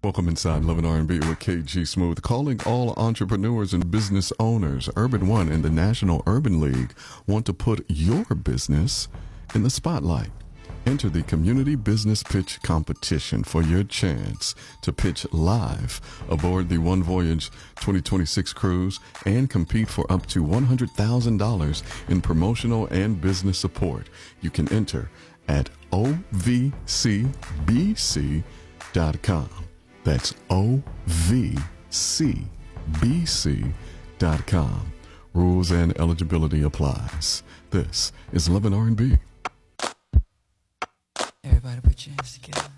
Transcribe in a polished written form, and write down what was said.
Welcome inside Love and R&B with KG Smooth, calling all entrepreneurs and business owners. Urban One and the National Urban League want to put your business in the spotlight. Enter the Community Business Pitch Competition for your chance to pitch live aboard the One Voyage 2026 cruise and compete for up to $100,000 in promotional and business support. You can enter at ovcbc.com. That's ovcbc.com. Rules and eligibility applies. This is Love and R&B. Everybody put your hands together.